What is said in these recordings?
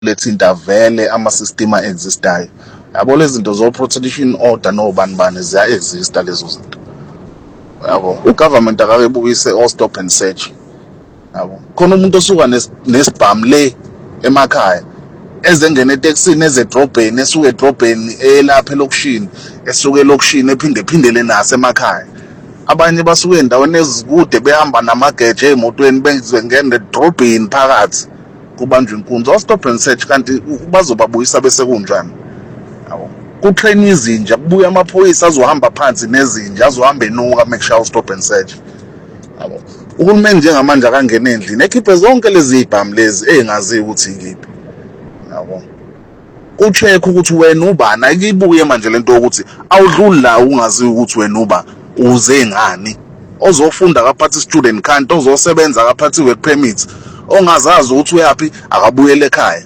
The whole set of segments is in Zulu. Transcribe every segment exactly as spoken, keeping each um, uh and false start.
lethinta vele ama-system a-existayo. Yabo lezi zinto zo-protection order nobani bani ziya-exista lezo zinto. Yabo ugovernment akakebuyise o-stop and search. Yabo khona umuntu osuka nesibhamu le emakhaya ezengena etekisini ezedrobheni esuke edrobheni elapha elokishini esuke elokishini ephinde phindele nase emakhaya. Abanye basuke endaweni ezikude behamba namageje emotweni bengene edrobheni phakathi kubanjwe inkunzi o-stop and search kanti bazobabuyisa bese kunjani. Yabo kutrain izinja kubuya amaphoyisa azohamba phansi nezinja azohamba enuka make stop and search. Yabo uhulumeni njengamanje akangena endlini ekhiphe zonke lezi ibhamu lezi engazi ukuthi yikiphi. Yabo ucheck ukuthi wena ubani ayibuye manje lento ukuthi awudluli la ungazi ukuthi wena uba uze ngani ozofunda kaphathi student count ozosebenza kaphathi work permit ongazazi ukuthi uyapi akabuyele ekhaya.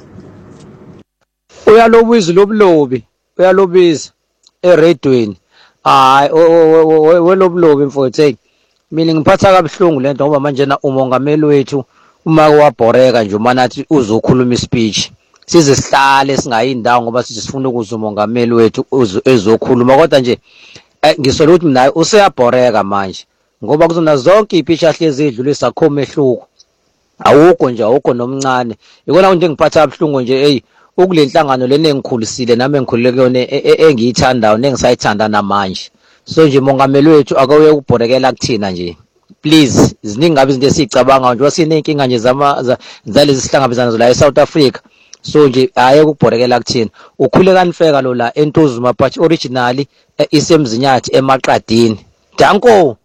Uyalobiza lobulobi uyalobiza eredweni hayi welobulobi mfowethu. Mina ngiphatha kabuhlungu lento ngoba manje na umongameli wethu uma wabhoreka nje uma nathi uzokhuluma ispeech size sihlale singayindawo ngoba sithi sifuna ukuza umongameli wethu ezokhuluma kodwa nje ngisola ukuthi mina useyabhoreka manje ngoba kuzona zonke ipicture ahlezi edlulisa akho mehluko awukho nje awukho nomncane. Ikona nje ngiphatha kabuhlungu nje hey ukulenhlangano lena engikhulisile nami engikhulile kuyona engiyithandayo nengisayithanda namanje. So nje mongameli wethu akawuye ukubhorekela kuthina nje please. Ziningi ngabe izinto esicabanga nje wasinenkinga nje zama zalezi sihlangabezana la eSouth Africa. So nje haye ukubhorekela kuthina ukhule kanifeka lo la entozi mapatch originally isemzinyathi emaqadini. Danko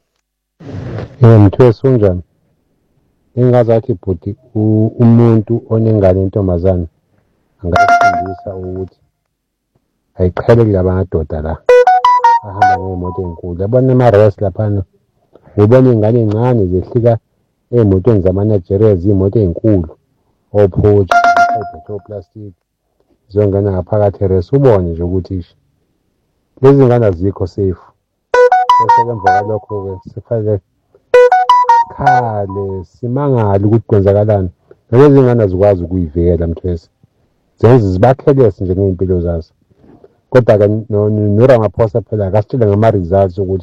Mthweso unjani? Engazathi bhuti umuntu onengane intombazane angafundisa ukuthi ayiqhele kulaba madoda la ahamba ngemoto enkulu. Yabona ama-race laphana ubona ingane encane zehlika ey'motweni zama-Nigeria ziy'moto ey'nkulu ophoji plastic zongena ngaphakathi race ubone nje ukuthi lezi ngane azikho safe. Bese emva kwalokho-ke sifanele khale simangale ukuthi kwenzakalani. Lezi ngane azikwazi ukuyivikela Mthwesi zenze zibakhelese nje ngey'mpilo zazo. Kodwa-ke noRamaphosa phela akasitshele ngama-results ukuthi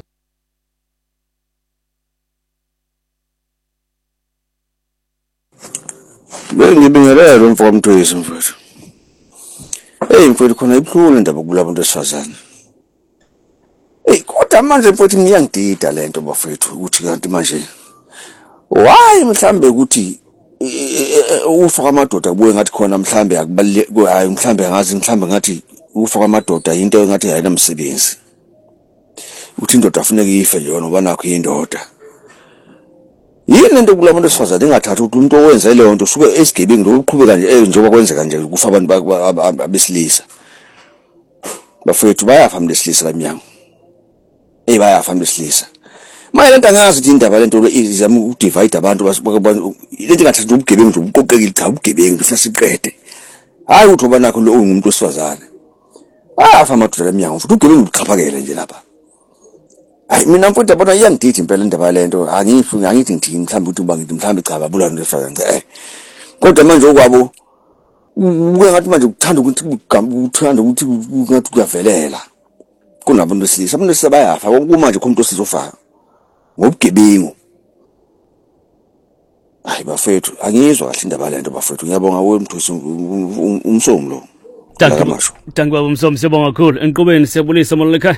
bengibingelele mfowethu Mthwesi mfowethu. Hey mfowethu khona ibuhlungu le ndaba kubula abantu besifazane. Hey kodwa manje mfowethu ngiyangidida lento bafowethu ukuthi kanti manje why mhlambe ukuthi ufa kwamadoda kubuye ngathi khona mhlambe akubaleke hayi mhlambe ngazi mhlambe ngathi ufa kwamadoda into engathi ayinamsebenzi. Uthi indoda afuneka ife nje ngoba nakho indoda. Yini lento kula muntu besifazane engathatha ukuthi umuntu owenza leyo nto usuke esigebengu lokuqhubeka nje njengoba kwenzeka nje kufa abantu abesilisa. Bafowethu bayafa mlesilisa lamnyango. Eh bayafa mlesilisa. Manje lento angazi ukuthi indaba lento izama ukudivide abantu lento engathatha ubugebengu nje ubuqoqekile cha ubugebengu sasiqede. Hayi uthi oba nakho lo ungumuntu wesifazane. Bayafa amadoda lamnyango futhi ubugebengu buxhaphakele nje lapha. Hayi mina mfowethu yabona iyangididi impela indaba lento angifuni angithi ngithini mhlawumbe ukuthi uba ngithi mhlawumbe cha babulana lesifazane eh kodwa manje okwabo uke ngathi manje ukuthanda ukuthi uthanda ukuthi ngathi kuyavelela kunabantu besilisa abantu besilisa bayafa manje khona umuntu osizofaka ngobugebengu. Hayi bafethu angizwa kahle indaba lento bafethu ngiyabonga wewe Mthwesi umsomo lo. Danke danke baba umsomo siyabonga kakhulu enqubeni siyabulisa molo lekhaya.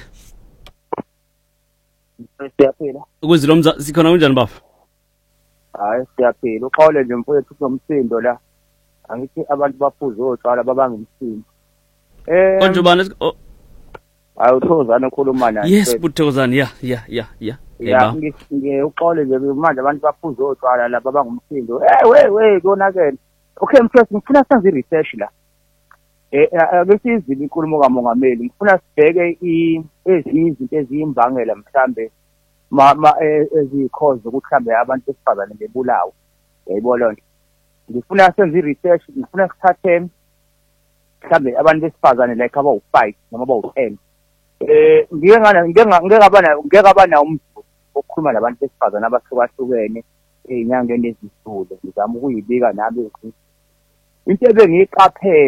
Siyaphila. Ukuzilomza sikhona kanjani baba? Hayi siyaphila. Uxole nje mfowethu kunomsindo la. Angithi abantu baphuza otshwala babanga umsindo. Eh konje bana hayi uThozana okhuluma naye. Yes uThozana ya ya ya ya. Ya ngi uxole nje manje abantu baphuza otshwala la babanga umsindo. Eh we we konakele. Okay Mthwesi ngifuna senze i-research la. Eh akesizini inkulumo kamongameli ngifuna sibheke ezinye izinto eziyimbangela mhlambe mama ezikhoza ukuthi mhlambe abantu besifazane bebulawo yayibona lonto. Ngifuna senze i-research ngifuna sithathe mhlambe abantu besifazane like abawu five noma abawu ten. Eh ngike ngana ngike ngaba na ngike ngaba na umvuzo okukhuluma nabantu besifazane abahlukahlukene ezinyangeni ezidlule ngizama ukuyibika nabe ukuthi into ebengiyiqaphele